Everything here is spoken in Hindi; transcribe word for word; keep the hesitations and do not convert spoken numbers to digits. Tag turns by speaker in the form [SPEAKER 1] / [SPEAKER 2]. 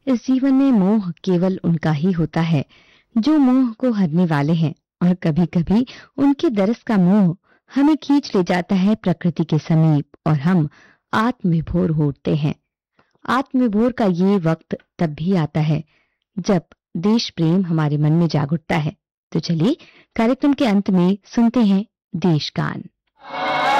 [SPEAKER 1] इस जीवन में मोह केवल उनका ही होता है जो मोह को हरने वाले हैं, और कभी कभी उनके दरस का मोह हमें खींच ले जाता है प्रकृति के समीप और हम आत्मविभोर होते हैं। आत्मविभोर का ये वक्त तब भी आता है जब देश प्रेम हमारे मन में जाग उठता है। तो चलिए कार्यक्रम के अंत में सुनते हैं देश गान।